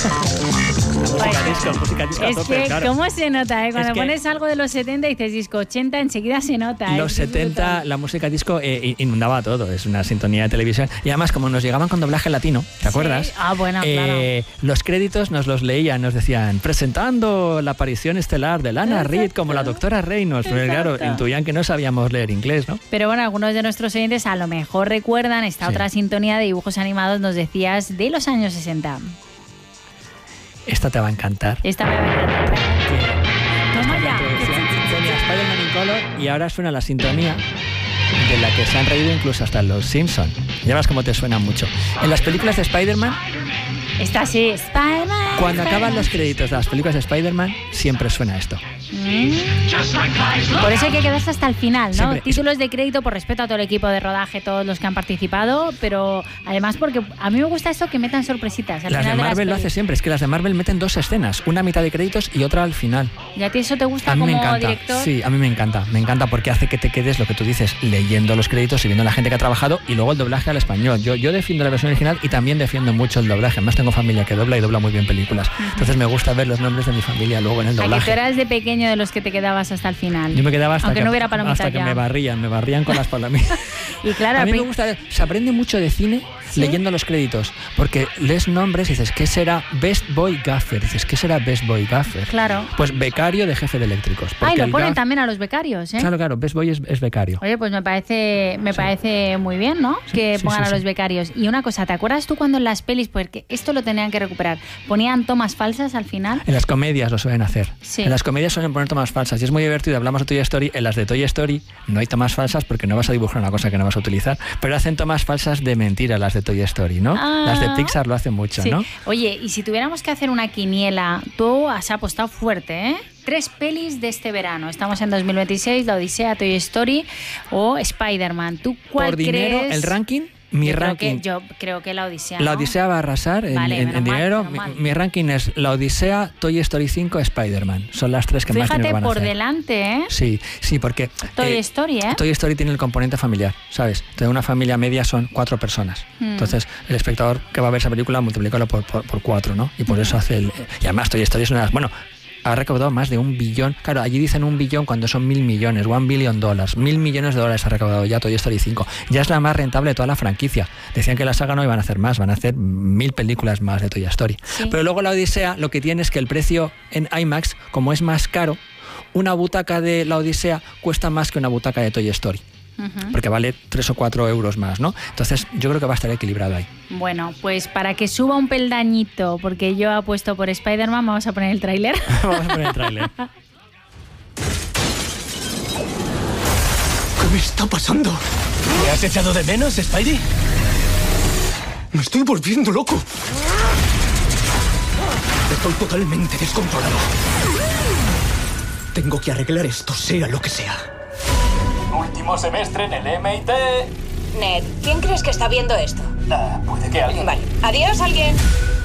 Música disco a Es tope, que, claro. ¿cómo se nota? Cuando Es que pones algo de los 70 y dices disco 80, enseguida se nota. Los 70, la música disco inundaba todo, es una sintonía de televisión. Y además, como nos llegaban con doblaje latino, ¿te acuerdas? Ah, bueno, claro. Los créditos nos los leían, nos decían, presentando la aparición estelar de Lana Reed como la doctora Reynolds. Pero claro, intuían que no sabíamos leer inglés, ¿no? Pero bueno, algunos de nuestros oyentes a lo mejor recuerdan esta otra sintonía de dibujos animados, nos decías, de los años 60. Esta te va a encantar. Esta me va a encantar. Toma ya. Tenía Spider-Man in Color y ahora suena la sintonía de la que se han reído incluso hasta los Simpson. Ya ves cómo te suena mucho. En las películas de Spider-Man, Esta sí, Spider-Man. cuando acaban los créditos de las películas de Spider-Man, siempre suena esto. Por eso hay que quedarse hasta el final, ¿no? Siempre. Títulos de crédito por respeto a todo el equipo de rodaje, todos los que han participado, pero además porque a mí me gusta esto que metan sorpresitas. Al Las de final Marvel lo hace siempre, es que las de Marvel meten dos escenas, una a mitad de créditos y otra al final. ¿Y a ti eso te gusta A mí como me encanta, director? sí, a mí me encanta porque hace que te quedes lo que tú dices, leyendo los créditos y viendo a la gente que ha trabajado y luego el doblaje al español. Yo defiendo la versión original y también defiendo mucho el doblaje, además tengo familia que dobla y dobla muy bien películas, entonces me gusta ver los nombres de mi familia luego en el ¿A que doblaje. tú eras de pequeño de los que te quedabas hasta el final? Yo me quedaba hasta aunque que, no hubiera palomitas hasta que ya. me barrían con las palomitas. Y claro, a mí me gusta, se aprende mucho de cine leyendo los créditos, porque lees nombres y dices, ¿qué será Best Boy Gaffer? Dices, ¿qué será Best Boy Gaffer? Claro. Pues becario de jefe de eléctricos. Ay, lo ponen gaff- también a los becarios, ¿eh? Claro, Best Boy es becario. Oye, pues me parece muy bien, ¿no? Que sí, pongan sí, a los sí. becarios. Y una cosa, ¿te acuerdas tú cuando en las pelis, porque esto lo tenían que recuperar, ponían tomas falsas al final? En las comedias lo suelen hacer. Sí. En las comedias suelen poner tomas falsas y es muy divertido. Hablamos de Toy Story. En las de Toy Story no hay tomas falsas porque no vas a dibujar una cosa que no vas a utilizar, pero hacen tomas falsas de mentira las de Toy Story, ¿no? Las de Pixar lo hacen mucho, Sí. ¿no? Oye, y si tuviéramos que hacer una quiniela, tú has apostado fuerte, ¿eh? 3 pelis de este verano. Estamos en 2026, La Odisea, Toy Story o Spider-Man. ¿Tú cuál Por dinero, crees? el ranking, ranking. Yo creo que La Odisea, La ¿no? Odisea va a arrasar Vale, en menos mal, dinero. menos mal. Mi ranking es La Odisea, Toy Story 5, Spider-Man. Son las 3 que más dinero Fíjate van a por hacer. delante, ¿eh? Sí, porque Toy Story, ¿eh? Toy Story tiene el componente familiar, ¿sabes? Entonces una familia media son 4 personas. Entonces el espectador que va a ver esa película multiplícalo por 4, ¿no? Y por eso hace el... Y además Toy Story es una... Bueno, ha recaudado más de 1 billón. Claro, allí dicen 1 billón cuando son 1.000 millones, $1 billion. $1.000 millones ha recaudado ya Toy Story 5. Ya es la más rentable de toda la franquicia. Decían que la saga no iban a hacer más, van a hacer 1.000 películas más de Toy Story. Sí. Pero luego la Odisea lo que tiene es que el precio en IMAX, como es más caro, una butaca de la Odisea cuesta más que una butaca de Toy Story. Porque vale 3 o 4 euros más, ¿no? Entonces yo creo que va a estar equilibrado ahí. Bueno, pues para que suba un peldañito, porque yo apuesto por Spider-Man, vamos a poner el tráiler. Vamos a poner el tráiler. ¿Qué me está pasando? ¿Me has echado de menos, Spidey? Me estoy volviendo loco. Estoy totalmente descontrolado. Tengo que arreglar esto, sea lo que sea. Último semestre en el MIT. Ned, ¿quién crees que está viendo esto? Puede que alguien... Vale. Adiós, alguien.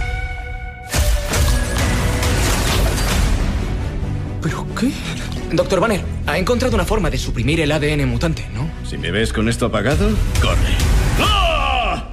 ¿Pero qué? Doctor Banner, ha encontrado una forma de suprimir el ADN mutante, ¿no? Si me ves con esto apagado, corre. ¡Ah!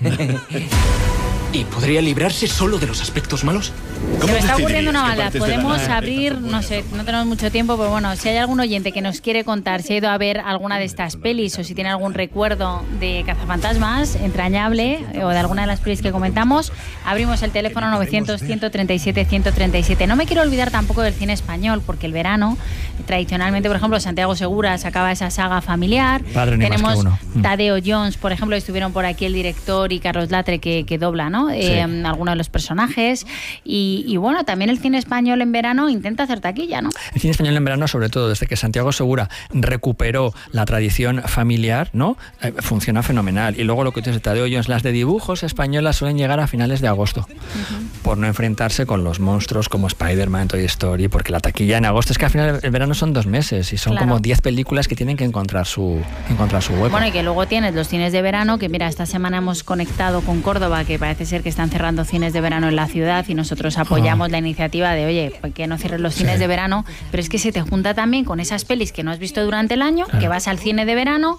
¿Y podría librarse solo de los aspectos malos? Se me está ocurriendo decidirías una qué maldad. partes de la Podemos nave abrir, te no sé, no tenemos mucho tiempo, pero bueno, si hay algún oyente que nos quiere contar si ha ido a ver alguna de estas pelis o si tiene algún recuerdo de Cazafantasmas entrañable o de alguna de las pelis que comentamos, abrimos el teléfono 900-137-137. No me quiero olvidar tampoco del cine español, porque el verano, tradicionalmente, por ejemplo, Santiago Segura sacaba esa saga familiar. Padre ni más que Tenemos uno. Tadeo Jones, por ejemplo, estuvieron por aquí el director y Carlos Latre que dobla, ¿no? Algunos de los personajes. Y bueno, también el cine español en verano intenta hacer taquilla, ¿no? El cine español en verano, sobre todo desde que Santiago Segura recuperó la tradición familiar, ¿no? Funciona fenomenal. Y luego lo que tú dices, Tadeo Jones, las de dibujos españolas suelen llegar a finales de agosto, por no enfrentarse con los monstruos como Spider-Man, Toy Story, porque la taquilla en agosto es que al final el verano son 2 meses y son Claro. como 10 películas que tienen que encontrar su hueco. Bueno, y que luego tienes los cines de verano, que mira, esta semana hemos conectado con Córdoba, que parece ser que están cerrando cines de verano en la ciudad y nosotros apoyamos la iniciativa de, oye, pues que no cierres los cines de verano, pero es que se te junta también con esas pelis que no has visto durante el año, Claro. que vas al cine de verano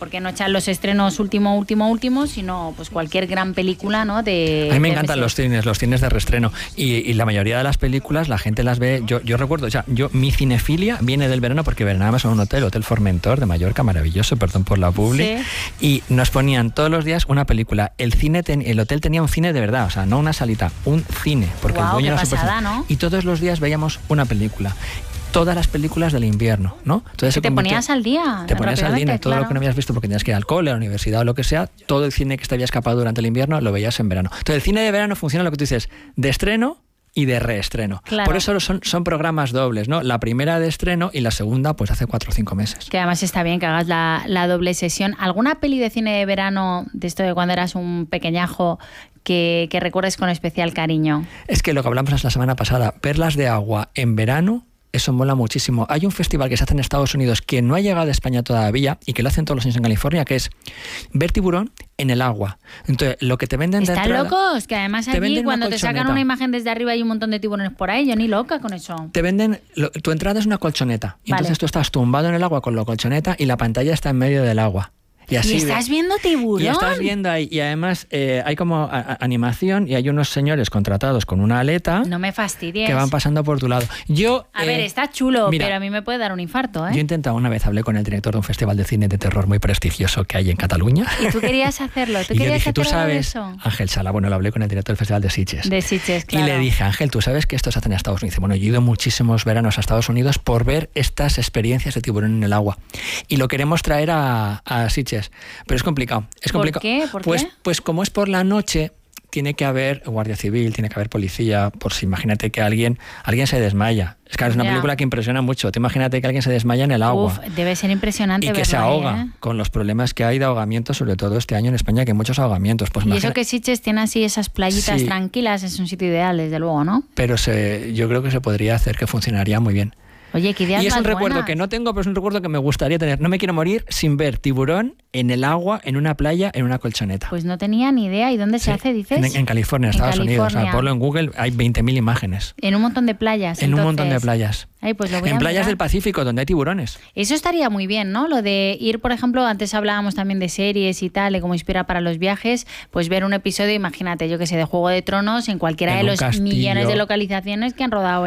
¿Por qué no echar los estrenos último, sino pues cualquier gran película, ¿no? A mí me encantan los cines de reestreno. Y la mayoría de las películas la gente las ve. Yo recuerdo, mi cinefilia viene del verano porque verábamos en un Hotel Formentor de Mallorca, maravilloso, perdón por la publi. Sí. Y nos ponían todos los días una película. El hotel tenía un cine de verdad, o sea, no una salita, un cine. Porque el dueño era pasada, ¿no? Y todos los días veíamos una película. Todas las películas del invierno, ¿no? Entonces te ponías al día. Te ponías al día, todo lo que no habías visto porque tenías que ir al cole, a la universidad o lo que sea, todo el cine que te había escapado durante el invierno lo veías en verano. Entonces el cine de verano funciona lo que tú dices, de estreno y de reestreno. Claro. Por eso son programas dobles, ¿no? La primera de estreno y la segunda pues hace 4 o 5 meses. Que además está bien que hagas la doble sesión. ¿Alguna peli de cine de verano, de esto de cuando eras un pequeñajo, que recuerdes con especial cariño? Es que lo que hablamos la semana pasada, Perlas de agua en verano, eso mola muchísimo. Hay un festival que se hace en Estados Unidos que no ha llegado a España todavía y que lo hacen todos los años en California, que es ver tiburón en el agua. Entonces, lo que te venden de entrada... ¿Están locos? Que además allí cuando te sacan una imagen desde arriba hay un montón de tiburones por ahí. Yo ni loca con eso. Te venden... Tu entrada es una colchoneta. Y entonces tú estás tumbado en el agua con la colchoneta y la pantalla está en medio del agua. Y estás viendo tiburón. Y estás viendo ahí. Y además hay como animación y hay unos señores contratados con una aleta. No me fastidies. Que van pasando por tu lado. A ver, está chulo, pero a mí me puede dar un infarto, ¿eh? Yo he intentado una vez, hablé con el director de un festival de cine de terror muy prestigioso que hay en Cataluña. ¿Y tú querías hacerlo? Y yo dije, ¿tú sabes? Eso? Ángel Sala, lo hablé con el director del festival de Sitges. De Sitges, claro. Y le dije, Ángel, ¿tú sabes que esto se hace en Estados Unidos? Dice, bueno, yo he ido muchísimos veranos a Estados Unidos por ver estas experiencias de tiburón en el agua. Y lo queremos traer a Sitges. Pero es complicado. Es complicado. ¿Por qué? Pues como es por la noche, tiene que haber guardia civil, tiene que haber policía, por si imagínate que alguien se desmaya. Es que es una película que impresiona mucho. Te imagínate que alguien se desmaya en el agua. Debe ser impresionante. Y que se ahoga, con los problemas que hay de ahogamiento, sobre todo este año en España, que hay muchos ahogamientos. Pues y eso que Sitges tiene así esas playitas tranquilas, es un sitio ideal, desde luego, ¿no? Pero yo creo que se podría hacer, que funcionaría muy bien. Oye, qué ideas y es un más recuerdo buenas. Que no tengo, pero es un recuerdo que me gustaría tener. No me quiero morir sin ver tiburón en el agua, en una playa, en una colchoneta. Pues no tenía ni idea. ¿Y dónde se hace, dices? En California, Estados Unidos. O sea, ponlo en Google, hay 20.000 imágenes. En un montón de playas. En un montón de playas. Ay, pues lo voy en a playas mirar. del Pacífico, donde hay tiburones. Eso estaría muy bien, ¿no? Lo de ir, por ejemplo, antes hablábamos también de series y tal, de cómo inspira para los viajes, pues ver un episodio, imagínate, yo que sé, de Juego de Tronos en cualquiera de los millones de localizaciones que han rodado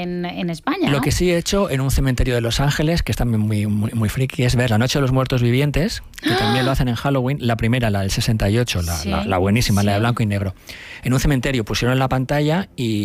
en España, ¿no? Lo que sí he hecho en un cementerio de Los Ángeles, que es también muy friki, es ver La Noche de los Muertos Vivientes, que también lo hacen en Halloween, la primera, la del 68, la buenísima, la de blanco y negro. En un cementerio pusieron la pantalla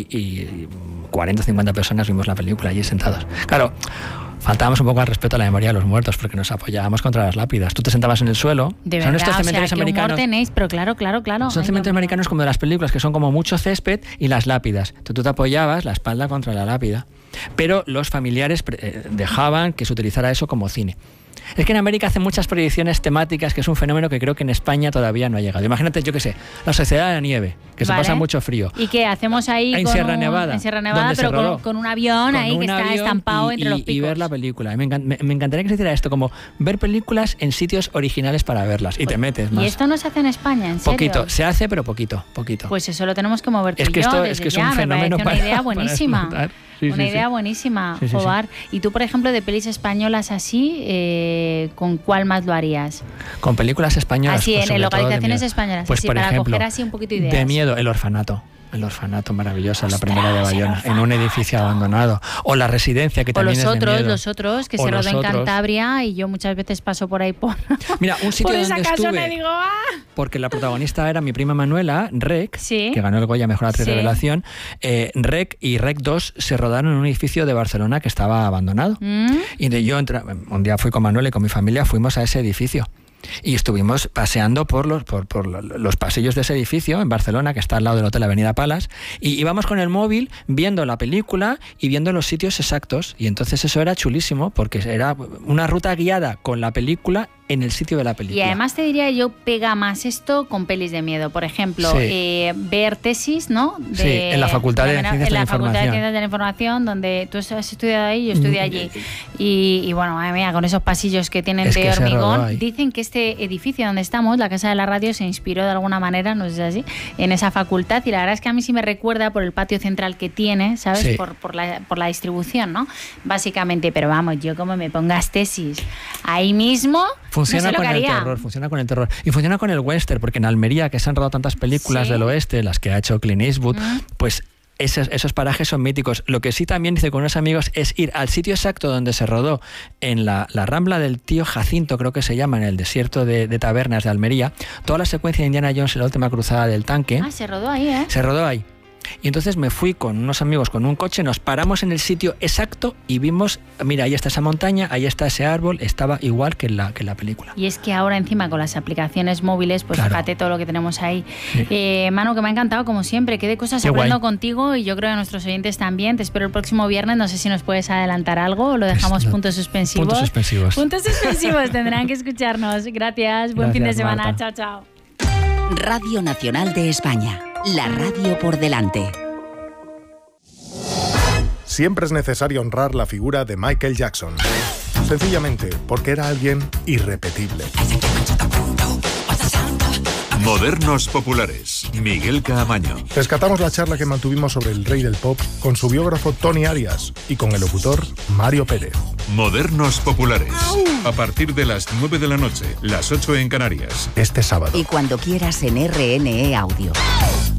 y 40 o 50 personas vimos la película allí sentados. Claro, faltábamos un poco al respeto a la memoria de los muertos porque nos apoyábamos contra las lápidas. Tú te sentabas en el suelo. De verdad, son estos cementerios americanos. Humor tenéis, pero claro. Son cementerios americanos como de las películas, que son como mucho césped y las lápidas. Tú te apoyabas la espalda contra la lápida. Pero los familiares dejaban que se utilizara eso como cine. Es que en América hacen muchas proyecciones temáticas, que es un fenómeno que creo que en España todavía no ha llegado. Imagínate, yo qué sé, la Sociedad de la Nieve, que se pasa mucho frío. ¿Y qué hacemos ahí en Sierra Nevada? En Sierra Nevada, pero con un avión ahí que está estampado entre los picos. Y ver la película. Me encantaría que se hiciera esto, como ver películas en sitios originales para verlas. Y te metes más. ¿Y esto no se hace en España, en serio? Poquito, se hace, pero poquito. Pues eso lo tenemos que mover tú y yo. Es que es un fenómeno una idea buenísima. Una idea buenísima, Jobar. Y tú, por ejemplo, de pelis españolas así, ¿con cuál más lo harías? Con películas españolas. Así, pues, en localizaciones españolas. Pues así, por para ejemplo, coger así un poquito ideas. De miedo, El Orfanato. El Orfanato, maravillosa, la primera de Bayona, en un edificio abandonado. O La Residencia, que también es de miedo. Los otros, que se rodó en Cantabria y yo muchas veces paso por ahí por... Mira, un sitio por donde esa estuve, casona, digo, porque la protagonista era mi prima Manuela, Rec, ¿sí? Que ganó el Goya Mejor Actriz Revelación. Rec y Rec 2 se rodaron en un edificio de Barcelona que estaba abandonado. Y un día fui con Manuela y con mi familia, fuimos a ese edificio. Y estuvimos paseando por los pasillos de ese edificio en Barcelona, que está al lado del Hotel Avenida Palas, y íbamos con el móvil viendo la película y viendo los sitios exactos. Y entonces eso era chulísimo, porque era una ruta guiada con la película en el sitio de la película. Y además te diría yo, pega más esto con pelis de miedo. Por ejemplo, ver tesis, ¿no? En la Facultad de Ciencias de la Información. En la Facultad de Ciencias de la Información, donde tú has estudiado ahí, yo estudié allí. Y bueno, madre mía, con esos pasillos que tienen de hormigón. Dicen que este edificio donde estamos, la Casa de la Radio, se inspiró de alguna manera, no sé si es así, en esa facultad. Y la verdad es que a mí sí me recuerda por el patio central que tiene, ¿sabes? Sí. Por la distribución, ¿no? Básicamente, pero vamos, yo como me pongas tesis ahí mismo... Funciona No sé lo con que el haría. terror, funciona con el terror. Y funciona con el western, porque en Almería, que se han rodado tantas películas Sí. del oeste, las que ha hecho Clint Eastwood, pues esos parajes son míticos. Lo que sí también hice con unos amigos es ir al sitio exacto donde se rodó, en la Rambla del Tío Jacinto, creo que se llama, en el desierto de Tabernas de Almería. Toda la secuencia de Indiana Jones en la última cruzada del tanque Ah, se rodó ahí, ¿eh? se rodó ahí. Y entonces me fui con unos amigos con un coche, nos paramos en el sitio exacto y vimos, mira, ahí está esa montaña, ahí está ese árbol, estaba igual que en la película. Y es que ahora encima con las aplicaciones móviles, pues Claro. fíjate todo lo que tenemos ahí. Sí. Manu, que me ha encantado como siempre, qué de cosas Qué aprendo guay. contigo y yo creo que a nuestros oyentes también. Te espero el próximo viernes, no sé si nos puedes adelantar algo o lo dejamos no. puntos suspensivos. Puntos suspensivos. Puntos suspensivos, tendrán que escucharnos. Gracias, buen fin de Gracias, semana, Marta. chao, chao. Radio Nacional de España, la radio por delante. Siempre es necesario honrar la figura de Michael Jackson. Sencillamente porque era alguien irrepetible. Modernos populares. Miguel Caamaño. Rescatamos la charla que mantuvimos sobre el rey del pop con su biógrafo Tony Arias y con el locutor Mario Pérez. Modernos populares. A partir de las 9 de la noche, las 8 en Canarias. Este sábado. Y cuando quieras en RNE Audio.